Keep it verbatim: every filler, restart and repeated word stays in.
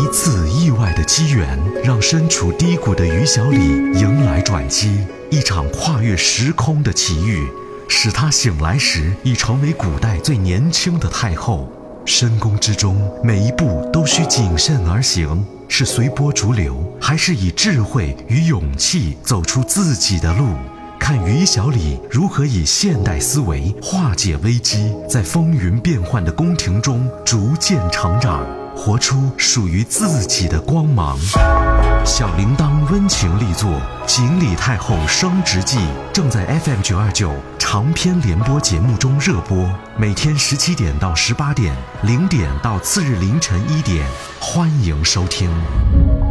一次意外的机缘，让身处低谷的于小李迎来转机。一场跨越时空的奇遇，使他醒来时已成为古代最年轻的太后。深宫之中，每一步都需谨慎而行，是随波逐流，还是以智慧与勇气走出自己的路？看于小李如何以现代思维化解危机，在风云变幻的宫廷中逐渐成长，活出属于自己的光芒。小铃铛温情力作《锦鲤太后升职记》正在 F M 九二九长篇联播节目中热播，每天十七点到十八点，零点到次日凌晨一点，欢迎收听。